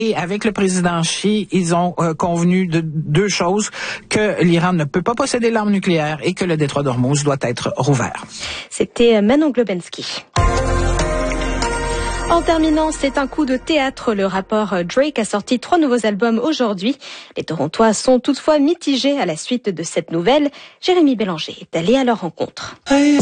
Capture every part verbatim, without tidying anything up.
Et avec le président Xi, ils ont euh, convenu de deux choses, que l'Iran ne peut pas posséder l'arme nucléaire et que le détroit d'Ormuz doit être rouvert. C'était Manon Globensky. En terminant, c'est un coup de théâtre. Le rappeur Drake a sorti trois nouveaux albums aujourd'hui. Les Torontois sont toutefois mitigés à la suite de cette nouvelle. Jérémy Bélanger est allé à leur rencontre.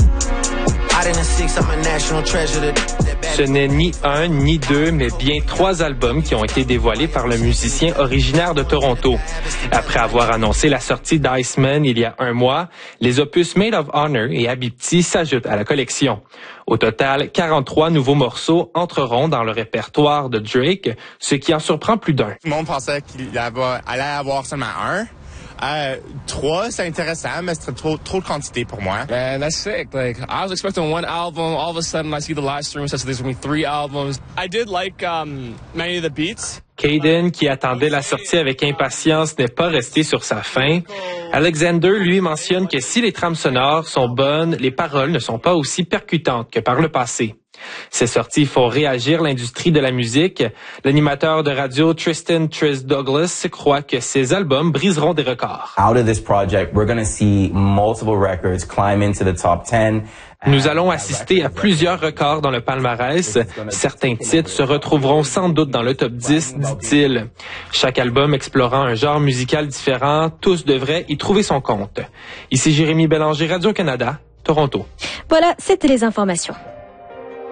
Ce n'est ni un ni deux, mais bien trois albums qui ont été dévoilés par le musicien originaire de Toronto. Après avoir annoncé la sortie d'Iceman il y a un mois, les opus Made of Honor et Habibti s'ajoutent à la collection. Au total, quarante-trois nouveaux morceaux entreront dans le répertoire de Drake, ce qui en surprend plus d'un. Tout le monde pensait qu'il allait avoir seulement un. Euh, trois, c'est intéressant, mais c'était trop, trop de quantité pour moi. Man, that's sick. Like, I was expecting one album. All of a sudden, I see the live stream says there's going to be three albums. I did like um, many of the beats. Caden, qui attendait la sortie avec impatience, n'est pas resté sur sa faim. Alexander, lui, mentionne que si les trames sonores sont bonnes, les paroles ne sont pas aussi percutantes que par le passé. Ces sorties font réagir l'industrie de la musique. L'animateur de radio Tristan Tris Douglas croit que ces albums briseront des records. Out of this project, we're going to see multiple records climb into the top ten. Nous allons assister à plusieurs records dans le palmarès. Certains titres se retrouveront sans doute dans le top dix, dit-il. Chaque album explorant un genre musical différent, tous devraient y trouver son compte. Ici Jérémy Bélanger, Radio-Canada, Toronto. Voilà, c'était les informations.